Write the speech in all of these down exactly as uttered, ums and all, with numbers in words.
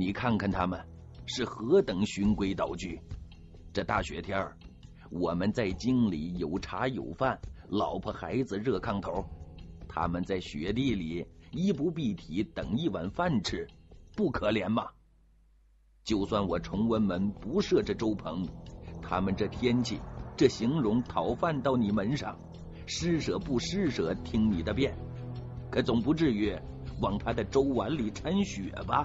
你看看他们是何等循规蹈矩。这大雪天儿，我们在京里有茶有饭，老婆孩子热炕头，他们在雪地里衣不蔽体等一碗饭吃，不可怜吗？就算我崇文门不设这粥棚，他们这天气这形容讨饭到你门上，施舍不施舍听你的便，可总不至于往他的粥碗里掺血吧？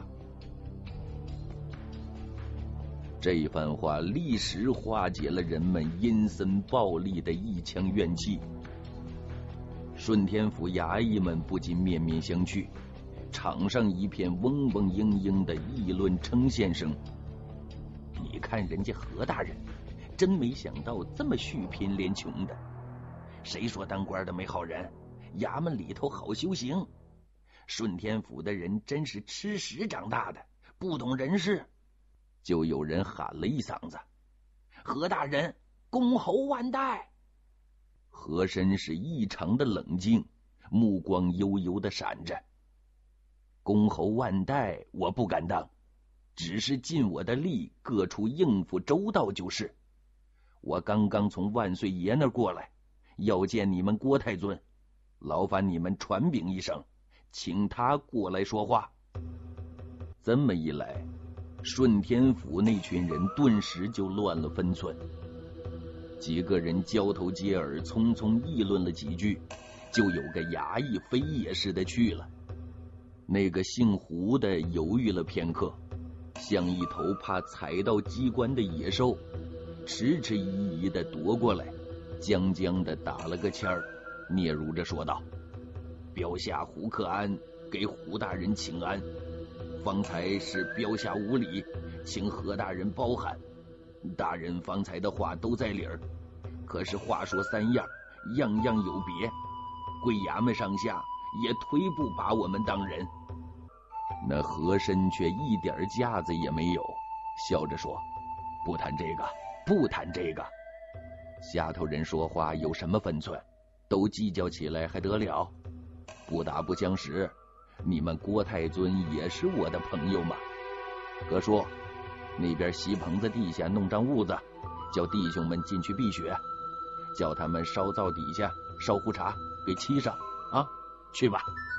这一番话立时化解了人们阴森暴力的一腔怨气。顺天府衙役们不禁面面相觑，场上一片嗡嗡嘤嘤的议论称羡声。你看人家何大人，真没想到这么续贫连穷的。谁说当官的没好人？衙门里头好修行。顺天府的人真是吃屎长大的，不懂人事。就有人喊了一嗓子：何大人，公侯万代！和珅是异常的冷静，目光悠悠的闪着。公侯万代我不敢当，只是尽我的力，各处应付周到就是。我刚刚从万岁爷那儿过来，要见你们郭太尊，劳烦你们传禀一声，请他过来说话。这么一来，顺天府那群人顿时就乱了分寸。几个人交头接耳，匆匆议论了几句，就有个衙役飞也似的去了。那个姓胡的犹豫了片刻，像一头怕踩到机关的野兽，迟迟疑疑的夺过来，将将的打了个签儿，嗫嚅着说道：标下胡克安给胡大人请安，方才是标下无礼，请何大人包涵。大人方才的话都在理儿，可是话说三样，样样有别，贵衙门上下也忒不把我们当人。那和珅却一点架子也没有，笑着说：不谈这个，不谈这个。下头人说话有什么分寸，都计较起来还得了？不打不相识，你们郭太尊也是我的朋友嘛。哥说那边席棚子地下弄张屋子，叫弟兄们进去避雪，叫他们烧灶底下烧壶茶给沏上啊，去吧。